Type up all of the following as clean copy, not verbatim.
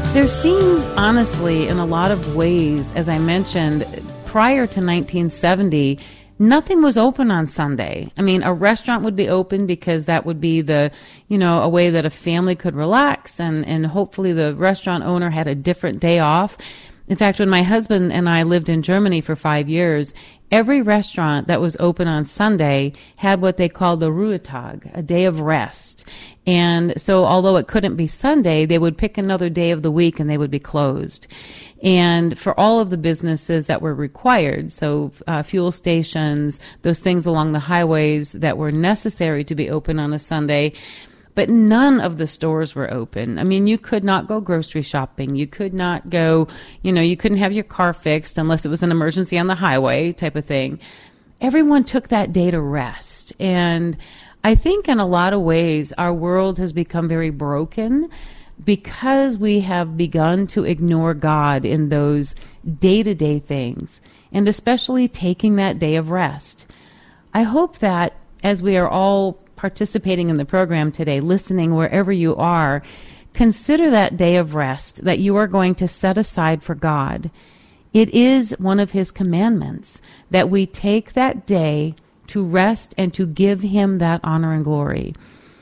There seems, honestly, in a lot of ways, as I mentioned, prior to 1970, nothing was open on Sunday. I mean, a restaurant would be open because that would be a way that a family could relax, and hopefully the restaurant owner had a different day off. In fact, when my husband and I lived in Germany for 5 years, every restaurant that was open on Sunday had what they called a Ruhetag, a day of rest. And so although it couldn't be Sunday, they would pick another day of the week and they would be closed. And for all of the businesses that were required, so fuel stations, those things along the highways that were necessary to be open on a Sunday, but none of the stores were open. I mean, you could not go grocery shopping. You could not go, you couldn't have your car fixed unless it was an emergency on the highway type of thing. Everyone took that day to rest. And I think in a lot of ways, our world has become very broken because we have begun to ignore God in those day-to-day things, and especially taking that day of rest. I hope that as we are all participating in the program today, listening wherever you are, consider that day of rest that you are going to set aside for God. It is one of His commandments that we take that day to rest and to give Him that honor and glory.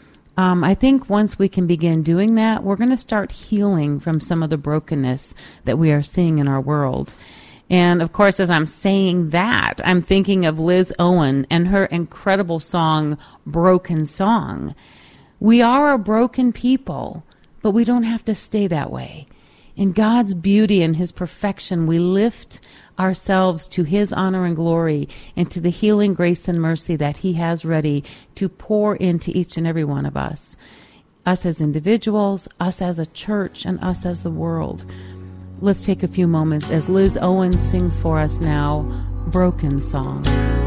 I think once we can begin doing that, we're going to start healing from some of the brokenness that we are seeing in our world. And of course, as I'm saying that, I'm thinking of Liz Owen and her incredible song, Broken Song. We are a broken people, but we don't have to stay that way. In God's beauty and His perfection, we lift ourselves to His honor and glory and to the healing grace and mercy that He has ready to pour into each and every one of us as individuals, us as a church, and us as the world. Let's take a few moments as Liz Owen sings for us now, Broken Song.